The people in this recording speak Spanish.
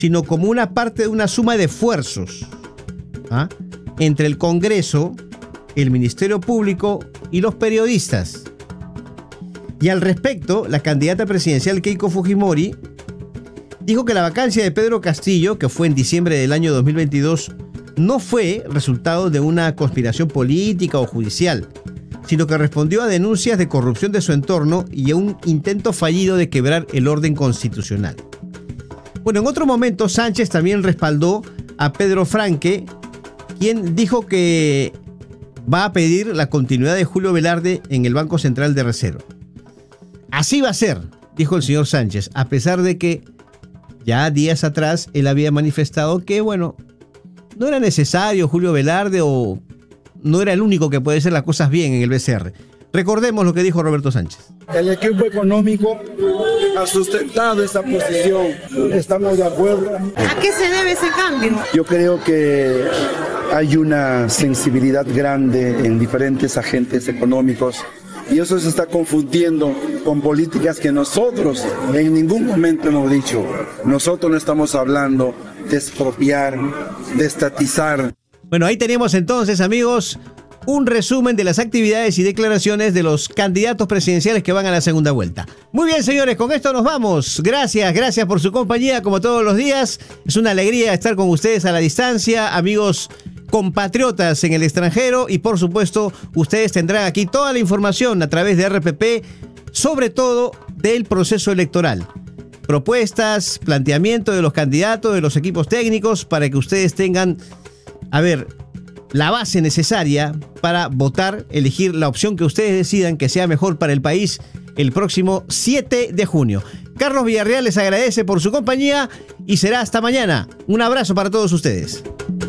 sino como una parte de una suma de esfuerzos, ¿ah?, entre el Congreso, el Ministerio Público y los periodistas. Y al respecto, la candidata presidencial Keiko Fujimori dijo que la vacancia de Pedro Castillo, que fue en diciembre del año 2022, no fue resultado de una conspiración política o judicial, sino que respondió a denuncias de corrupción de su entorno y a un intento fallido de quebrar el orden constitucional. Bueno, en otro momento Sánchez también respaldó a Pedro Franque, quien dijo que va a pedir la continuidad de Julio Velarde en el Banco Central de Reserva. Así va a ser, dijo el señor Sánchez, a pesar de que ya días atrás él había manifestado que, bueno, no era necesario Julio Velarde o no era el único que puede hacer las cosas bien en el BCR. Recordemos lo que dijo Roberto Sánchez. El equipo económico ha sustentado esta posición. Estamos de acuerdo. ¿A qué se debe ese cambio? Yo creo que hay una sensibilidad grande en diferentes agentes económicos y eso se está confundiendo con políticas que nosotros en ningún momento hemos dicho. Nosotros no estamos hablando de expropiar, de estatizar. Bueno, ahí tenemos entonces, amigos, un resumen de las actividades y declaraciones de los candidatos presidenciales que van a la segunda vuelta. Muy bien, señores, con esto nos vamos. Gracias por su compañía, como todos los días. Es una alegría estar con ustedes a la distancia, amigos compatriotas en el extranjero, y por supuesto, ustedes tendrán aquí toda la información a través de RPP, sobre todo del proceso electoral. Propuestas, planteamiento de los candidatos, de los equipos técnicos, para que ustedes tengan, la base necesaria para votar, elegir la opción que ustedes decidan que sea mejor para el país el próximo 7 de junio. Carlos Villarreal les agradece por su compañía y será hasta mañana. Un abrazo para todos ustedes.